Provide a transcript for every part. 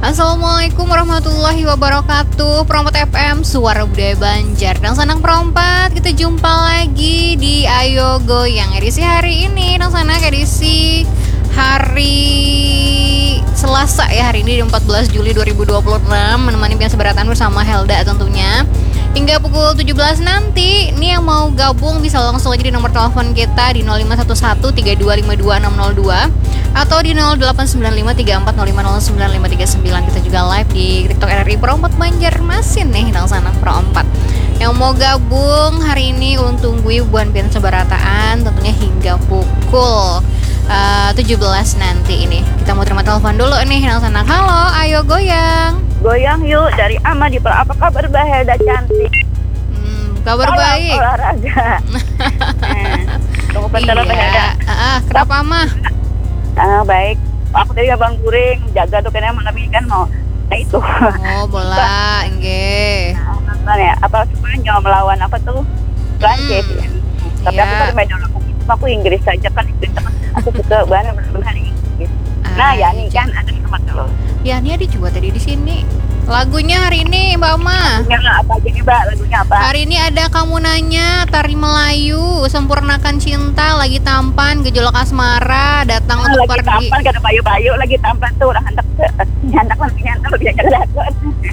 Assalamualaikum warahmatullahi wabarakatuh. Perompat FM, suara budaya Banjar dan Sanang Perompat. Kita jumpa lagi di Ayo Goyang edisi hari ini. Dan Sanak edisi hari Selasa ya, hari ini 14 Juli 2026. Menemani biasa beratan bersama Helda tentunya hingga pukul 17 nanti. Ini yang mau gabung bisa langsung aja di nomor telepon kita di 0511-3252-602 atau di 089534050939. Kita juga live di TikTok RRI Perompat Banjarmasin nih, Nang Sanak Perompat. Yang mau gabung hari ini ulun tunggu buan pian sebarataan tentunya hingga pukul 17 nanti ini. Kita mau terima telepon dulu nih, Nang Sanak. Halo, ayo goyang. Goyang yuk dari Ama di apa kabar Mbak Helda cantik? Kabar Salam baik. Olahraga. Tunggu bentar Mbak Helda. Kenapa mah? Baik. Aku dari Abang Guring jaga tuh kayaknya malam ini kan mau itu. Oh, bola, enggak. Ya, apa Spanyol melawan apa tuh? Prancis ya. Tapi aku kan main dalam aku Inggris saja kan Inggris teman. Aku suka banget hari Inggris. Nah, ya nih kan ada di tempat lo. Ya, ini ada juga tadi di sini. Lagunya hari ini Mbak Ma. Lagunya apa aja nih Mbak? Lagunya apa? Hari ini ada Kamu Nanya, Tari Melayu, Sempurnakan Cinta, Lagi Tampan, Gejolak Asmara, Datang Untuk lagi Pergi. tampan kada bayu-bayu lagi tampan tuh udah hendak nyantak lebih aja dapat.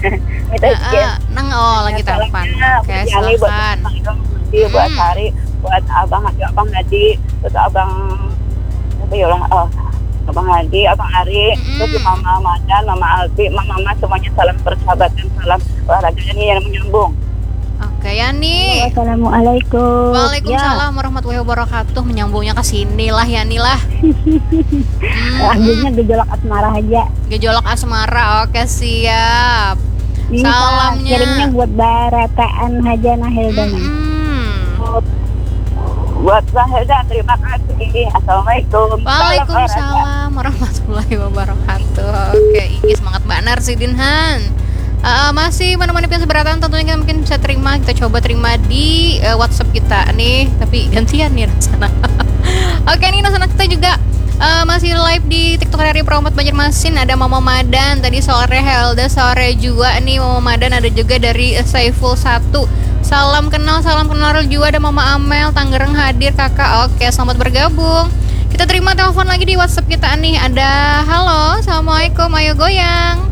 Lagi tampan. Oke, silakan. Buat Hari, buat Abang Hadi, terus Abang Abang Hadi, Abang Ari, terus Mama Madan, Mama Alfi, Mama semuanya salam persahabatan, salam olahraga ini yang menyambung. Oke, Yani. Assalamualaikum. Waalaikumsalam warahmatullahi wabarakatuh. Menyambungnya ke sini lah, Yani lah. Lagunya Gejolak Asmara aja. Gejolak Asmara, oke siap. Ini Salamnya kirimnya buat Barataan Hajana Heldana. Buat Bang Helda, terima kasih. Assalamualaikum. Waalaikumsalam warahmatullahi wabarakatuh. Oke, ini semangat banar si Dinhan. Masih menemani pian seberatan tentunya kita mungkin bisa terima. Kita coba terima di WhatsApp kita nih. Tapi gantian nih sana. Oke nih sana kita juga masih live di TikTok RRI Perompat Banjarmasin. Ada Mama Madan tadi sore, Helda sore juga nih Mama Madan. Ada juga dari Saiful 1. Salam kenal juga ada Mama Amel Tangerang hadir kakak. Oke, selamat bergabung. Kita terima telepon lagi di WhatsApp kita nih. Ada halo, assalamualaikum, ayo goyang.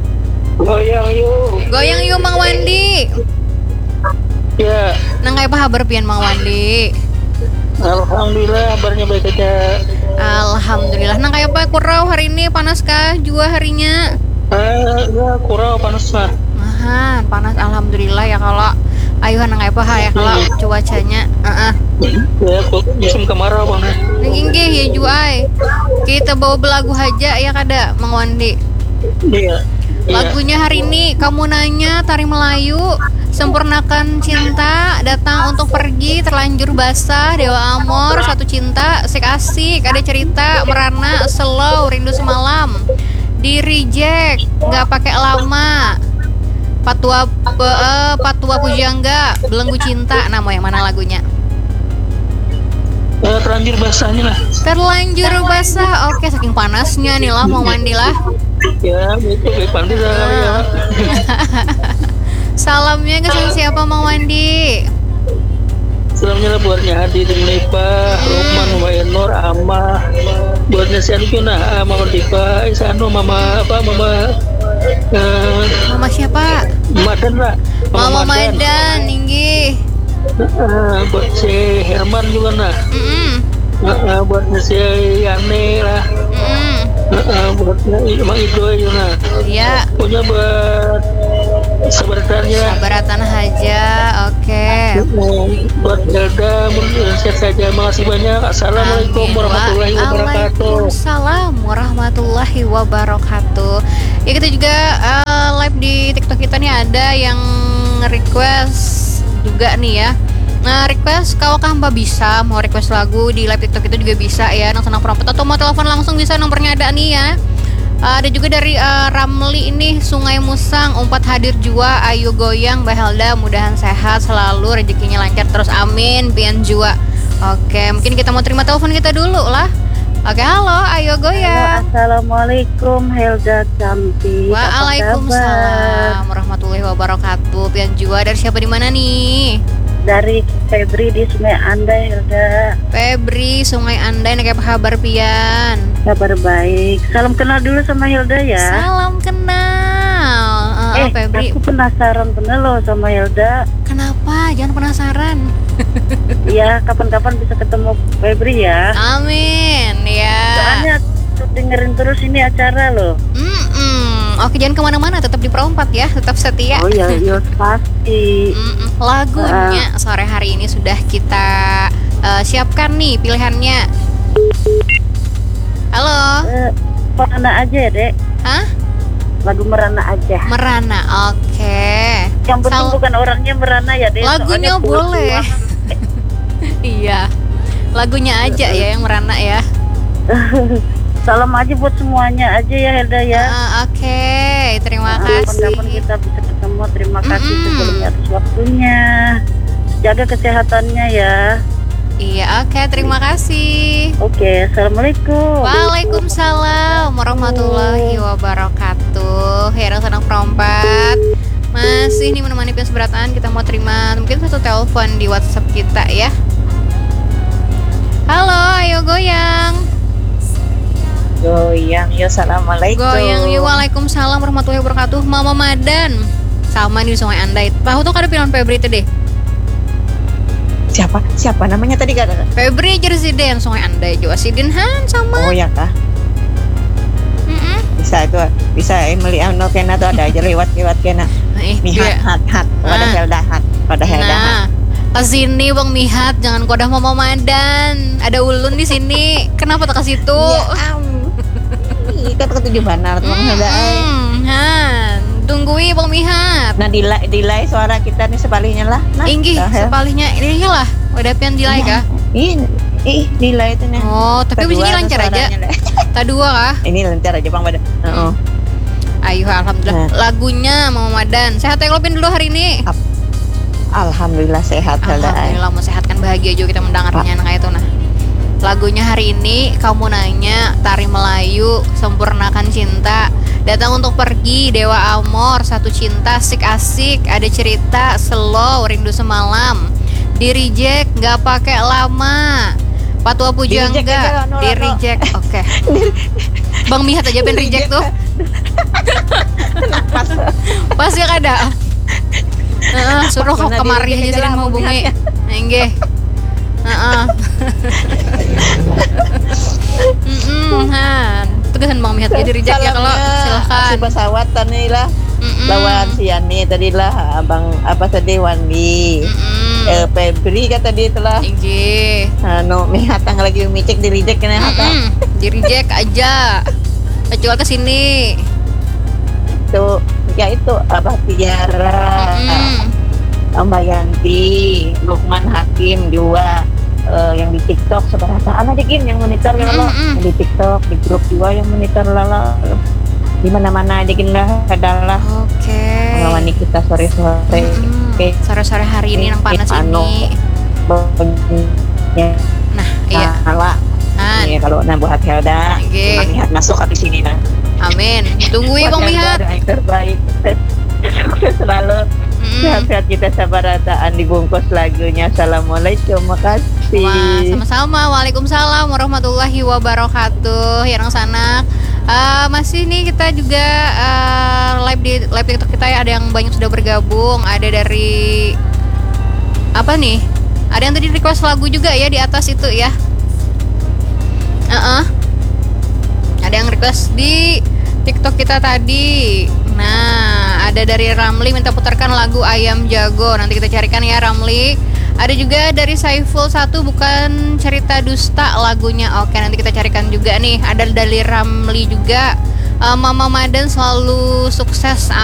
Goyang yuk Mang Wandi. Ya. Nang kayak kabar pian Mang Wandi? Alhamdulillah kabarnya baik aja. Alhamdulillah. Nang kayak apa kurau hari ini panas kah jua harinya? Ya kurau panas lah. Panas alhamdulillah ya kalau ayo nang kayak apa ya kalau cuacanya. Ya musim kemarau bang. Nggih ya juai. Kita bawa belagu aja ya kada Mang Wandi. Iya. Lagunya hari ini Kamu Nanya, Tari Melayu, Sempurnakan Cinta, Datang Untuk Pergi, Terlanjur Basah, Dewa Amor, Satu Cinta, Sik Asik, Ada Cerita, Merana, Slow, Rindu Semalam, Di Reject, Nggak Pakai Lama, Patua Pujangga, Belenggu Cinta. Nah, mau yang mana lagunya? Terlanjur basahnya lah. Terlanjur basah. Oke, saking panasnya nih lah mau mandi lah. Ya, betul pandai lah ya. Salamnya ke siapa Mang Wandi? Salamnya lah buatnya Hadi dengan Lepa, Roman, Wayanor, Ama. Buatnya si Anu Juna, Mama Dipa, Isano, Mama siapa? Madan lah. Mama Madan, tinggi. Buat si Herman juga nah. Buat si Yani lah. Buat Mang Ido juga. Iya. Punya buat seberatannya. Sabaratan aja, oke. Buat Helda, sehat saja. Makasih banyak. Assalamualaikum warahmatullahi wabarakatuh. Waalaikumsalam warahmatullahi wabarakatuh. Ya kita juga live di TikTok kita nih ada yang request juga nih ya. Nah, request kalau Mbak bisa mau request lagu di live TikTok itu juga bisa ya, Nang Senang Perompat, atau mau telepon langsung bisa, nomornya ada nih ya. Ada juga dari Ramli ini, Sungai Musang, Umpat hadir jua, ayo goyang Mbak Helda, mudahan sehat selalu, rezekinya lancar terus, amin, pian jua. Oke, mungkin kita mau terima telepon kita dulu lah. Oke, halo, ayo goyang. Assalamualaikum Helda cantik. Waalaikumsalam warahmatullahi wabarakatuh. Pian Jua dari siapa di mana nih? Dari Febri di Sungai Andai, Helda. Febri, Sungai Andai, apa kabar Pian? Kabar baik. Salam kenal dulu sama Helda ya. Salam kenal. Febri. Aku penasaran bener loh sama Helda. Kenapa? Jangan penasaran. Iya, kapan-kapan bisa ketemu Febri ya. Amin ya. Soalnya dengerin terus ini acara loh. Oke, jangan kemana-mana, tetap di Perompat ya, tetap setia. Oh iya, pasti. Lagunya sore hari ini sudah kita siapkan nih pilihannya. Halo. Merana aja ya, Dek. Hah? Lagu Merana aja. Merana, oke. Yang penting bukan orangnya merana ya, Dek. Lagunya boleh. Iya. Lagunya aja ya yang merana ya. Salam aja buat semuanya aja ya, Helda ya. Oke, terima kasih. Kapan-kapan kita bisa ketemu. Terima kasih sebelumnya atas waktunya. Jaga kesehatannya ya. Iya, oke, terima kasih. Oke, assalamualaikum. Waalaikumsalam warahmatullahi wabarakatuh. Hera Senang Perompat masih nih menemani Pian Seberatan. Kita mau terima mungkin satu telepon di WhatsApp kita ya. Halo, ayo goyang. Goyang yuk, assalamualaikum. Goyang yuk, waalaikumsalam warahmatullahi wabarakatuh. Mama Madan sama di Sungai Andai. Tahu tuh ada pilihan Febri itu deh. Siapa namanya tadi kata? Febri Jersiden Sungai Andai juga Sidin Han sama. Oh ya kah? Bisa Emily Ano kena tuh ada aja lewat kena. Mihat pada Helda hat. Kesini Bang Mihat, jangan kodah Mama Madan. Ada ulun di sini. Kenapa tak ke situ? Kita ketujuh banar tuh Bang Helda. Tunggui Bang Mihat. Nah delay suara kita nih sepalihnya lah. Nah, Inggih, sepalihnya ini lah. Udah pian delay kah? Delay itu nih. Oh, tapi bisanya lancar aja. Tak dua kah? Ini lancar aja Bang Madan. Ayo, alhamdulillah. Lagunya Mama Madan. Sehat ya Klopin dulu hari ini. Alhamdulillah sehat. Alhamdulillah mensehatkan, bahagia juga kita mendengarnya kayak itu. Nah, lagunya hari ini kamu nanya, Tari Melayu, Sempurnakan Cinta, Datang Untuk Pergi, Dewa Amor, Satu Cinta, Asik-Asik, Ada Cerita, Slow, Rindu Semalam, Di Reject, Gak Pakai Lama, Patwa Pujangga, Di Reject. Oke. Bang Mihat aja ben reject tuh. Pas ya kada. Suruh kok kemari aja sering mau hubungi. Nggih. Tegasan Bang Mihat jadi reject ya kalau silakan. Si pesawat nih lah. Lawan si Yani tadi lah Abang apa tadi Wandi. Febri kata dia telah. Nggih. Mihat tang lagi micek di reject kena hata. Di reject aja. Jual ke sini. Itu Abah Tiara, Mbak Yanti, Lukman Hakim juga yang di TikTok seberapa aja Kim yang monitor kalau di TikTok, di grup juga yang monitor lala di mana-mana aja lah adalah. Oke. Mengawani kita sore-sore. Sore-sore hari ini yang panas ini. Nah, iya. Iya kalau buat Helda, Mihat masuk habis ini nah. Amin. Tungguin Bang Mihat. Yang terbaik. Sukses selalu. Sehat-sehat kita sabarataan dibungkus lagunya. Assalamualaikum, makasih. Sama-sama. Waalaikumsalam warahmatullahi wabarakatuh. Yang sana masih nih kita juga live TikTok kita ya, ada yang banyak sudah bergabung. Ada dari apa nih? Ada yang tadi request lagu juga ya di atas itu ya. Ada yang request di TikTok kita tadi. Nah, ada dari Ramli minta putarkan lagu Ayam Jago. Nanti kita carikan ya Ramli. Ada juga dari Saiful 1 Bukan Cerita Dusta lagunya. Oke, nanti kita carikan juga nih. Ada dari Ramli juga. Mama Madan selalu sukses.